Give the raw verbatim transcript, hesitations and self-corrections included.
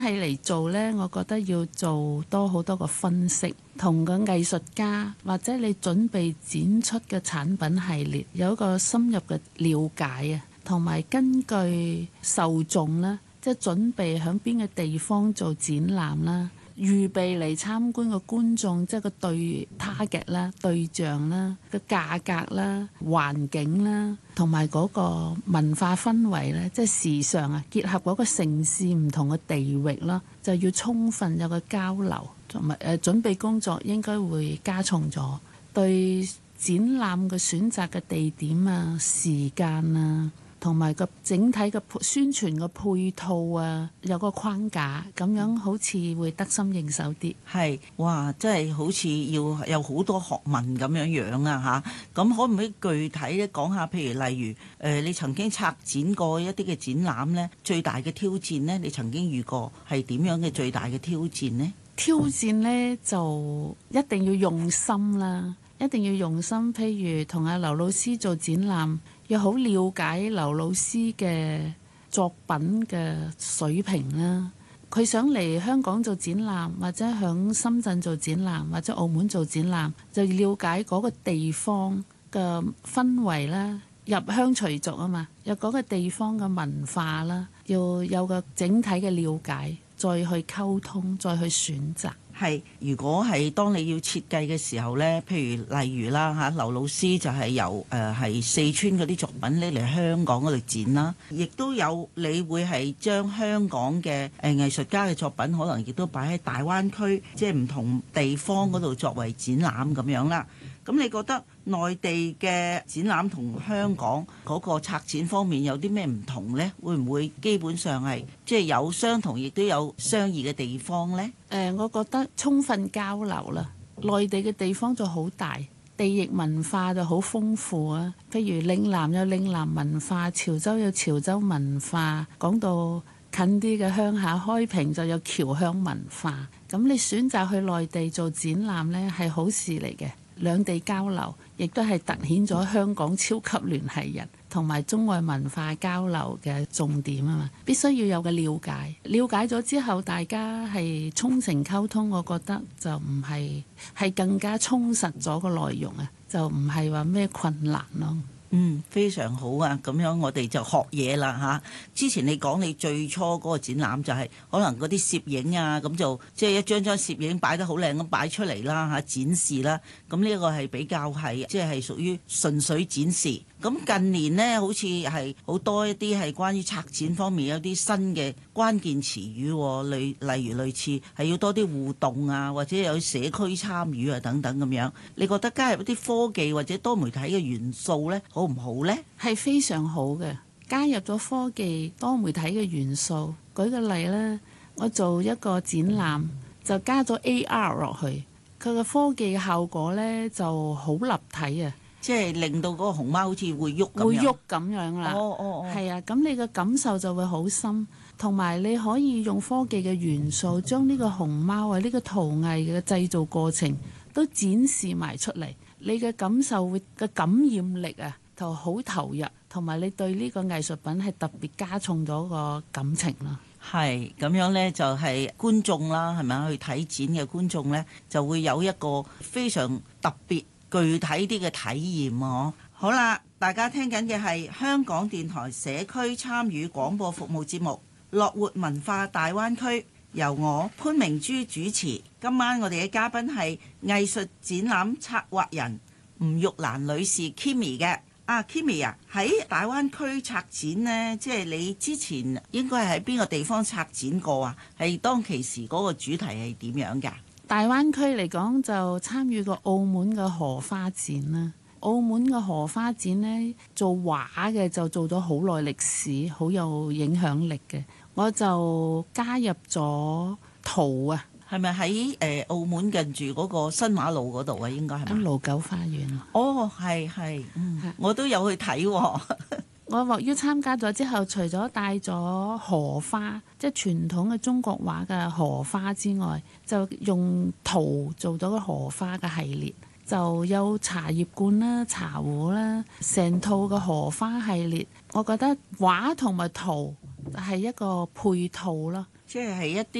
係嚟做呢，我覺得要做多好多個分析，同個藝術家或者你準備展出嘅產品系列有一個深入嘅了解啊，同埋根據受眾啦，即係準備喺邊個地方做展覽啦，預備嚟參觀嘅觀眾，即係個對 target 啦、對象啦、個價格啦、環境啦，同埋嗰個文化氛圍咧，即係時尚啊，結合嗰個城市唔同嘅地域啦，就要充分有個交流，同埋誒準備工作應該會加重咗，對展覽嘅選擇嘅地點啊、時間啊，同埋個整體嘅宣傳嘅配套啊，有個框架，咁樣好似會得心應手啲。 係，哇！真係好似要有好多學問咁樣樣啊嚇。咁可唔可以具體咧講下？譬如例如誒、呃，你曾經策展過一啲嘅展覽呢，最大嘅挑戰呢，你曾經遇過係點樣嘅最大嘅挑戰呢？ 挑戰呢，就一定要用心啦，一定要用心。譬如同阿劉老師做展覽，要好了解劉老師嘅作品嘅水平啦。佢想嚟香港做展覽，或者響深圳做展覽，或者澳門做展覽，就要了解嗰個地方嘅氛圍啦，入鄉隨俗啊嘛，有嗰個地方嘅文化啦，要有個整體嘅了解，再去溝通，再去選擇。 係，如果係當你要設計嘅時候呢，譬如例如啦嚇，劉老師就係由誒係四川嗰啲作品拎嚟香港嗰度展啦，亦都有你會係將香港嘅誒藝術家嘅作品，可能亦都擺喺大灣區，即係唔同地方嗰度作為展覽咁樣啦。咁你覺得內地嘅展覽同香港嗰個策展方面有啲咩唔同呢？會唔會基本上係即係有相同，亦都有相異嘅地方呢？ 誒、呃，我覺得充分交流啦。內地嘅地方就好大，地域文化就好豐富啊。譬如嶺南有嶺南文化，潮州有潮州文化，講到近啲嘅鄉下開平就有僑鄉文化。咁你選擇去內地做展覽呢，係好事嚟嘅。兩地交流，亦都係突顯咗香港超級聯繫人同埋中外文化交流嘅重點啊嘛，必須要有個了解。了解咗之後，大家係衷誠溝通，我覺得就唔係係更加充實咗個內容啊，就唔係話咩困難咯。 嗯，非常好啊！咁樣我哋就學嘢啦嚇。之前你講你最初嗰個展覽就係可能嗰啲攝影啊，咁就即係一張張攝影擺得好靚咁擺出嚟啦嚇，展示啦。咁呢個係比較係即係屬於純粹展示。咁近年呢，好似係好多一啲係關於策展方面有啲新嘅關鍵詞語，例例如類似係要多啲互動啊，或者有社區參與啊等等咁樣。你覺得加入一啲科技或者多媒體嘅元素呢，好唔好呢？ 係非常好嘅，加入咗科技多媒體嘅元素。舉個例呢，我做一個展覽就加咗 A R 落去，佢嘅科技效果呢就好立體啊！即係令到嗰個熊貓好似會喐咁樣， 會喐咁樣啦。 哦哦哦， 係啊，咁你嘅感受就會好深，同埋你可以用科技嘅元素，將呢個熊貓啊、呢個陶藝嘅製造過程都展示埋出嚟。你嘅感受會嘅感染力啊，就好投入，同埋你對呢個藝術品係特別加重咗個感情啦。 係咁樣呢，就係觀眾啦，係咪去睇展嘅觀眾呢，就會有一個非常特別具體啲嘅體驗啊！好啦，大家聽緊嘅係香港電台社區參與廣播服務節目《樂活文化大灣區》，由我潘明珠主持。今晚我哋嘅嘉賓係藝術展覽策劃人吳玉蘭女士 Kimmy 嘅。啊 Kimmy 啊，喺大灣區策展呢，即係你之前應該係喺邊個地方策展過啊？係當其時嗰個主題係點樣㗎？ 大灣區嚟講就參與過澳門嘅荷花展啦。澳門嘅荷花展呢，做畫嘅就做咗好耐歷史，好有影響力嘅。我就加入咗圖啊， 係咪喺誒澳門近住嗰個新馬路嗰度啊？應該係咪？ 盧九花園。 哦，係係，嗯，我都有去睇喎。 我獲邀參加咗之後，除咗帶咗荷花，即係傳統嘅中國畫嘅荷花之外，就用圖做咗個荷花嘅系列， 就有茶葉罐啦、茶壺啦，成套嘅荷花系列，我覺得畫同埋圖係一個配套咯。 即係係一